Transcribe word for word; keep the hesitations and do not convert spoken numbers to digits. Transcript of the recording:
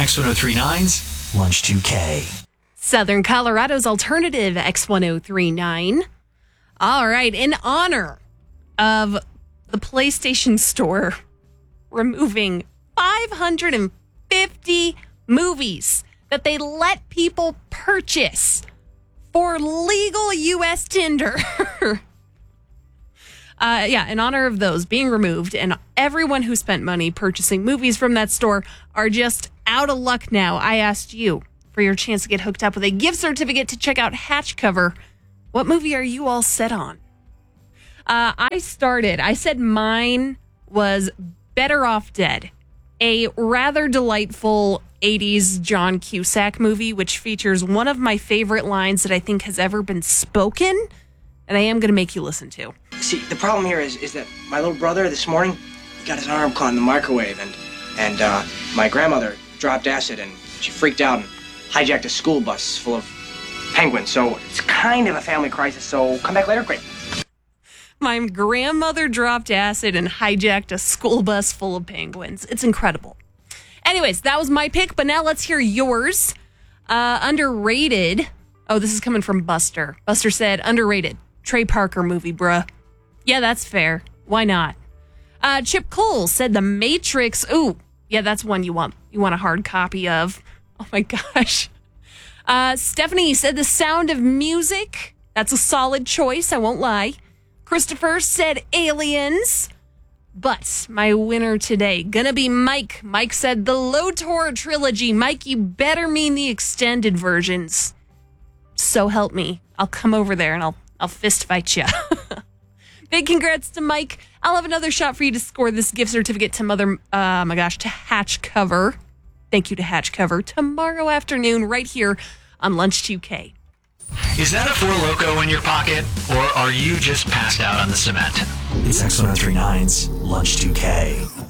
X ten thirty-nine's Lunch two K. Southern Colorado's alternative X ten thirty-nine. All right, in honor of the PlayStation Store removing five hundred fifty movies that they let people purchase for legal U S Tinder. Uh, yeah, in honor of those being removed, and everyone who spent money purchasing movies from that store are just out of luck now. I asked you for your chance to get hooked up with a gift certificate to check out Hatch Cover. What movie are you all set on? Uh, I started, I said mine was Better Off Dead, a rather delightful eighties John Cusack movie, which features one of my favorite lines that I think has ever been spoken, and I am going to make you listen to. See, the problem here is is that my little brother this morning, he got his arm caught in the microwave, and and uh, my grandmother dropped acid, and she freaked out and hijacked a school bus full of penguins. So it's kind of a family crisis, so come back later, great. My grandmother dropped acid and hijacked a school bus full of penguins. It's incredible. Anyways, that was my pick, but now let's hear yours. Uh, underrated. Oh, this is coming from Buster. Buster said, underrated. Trey Parker movie, bruh. Yeah, that's fair. Why not? Uh, Chip Cole said The Matrix. Ooh, yeah, that's one you want. You want a hard copy of. Oh my gosh. Uh, Stephanie said The Sound of Music. That's a solid choice, I won't lie. Christopher said Aliens. But my winner today, gonna be Mike. Mike said the Lotor trilogy. Mike, you better mean the extended versions. So help me. I'll come over there and I'll I'll fist fight you. Big congrats to Mike. I'll have another shot for you to score this gift certificate to Mother, uh, my gosh, to Hatch Cover. Thank you to Hatch Cover tomorrow afternoon right here on Lunch two K. Is that a Four Loko in your pocket, or are you just passed out on the cement? It's X ten thirty-nine's Lunch two K.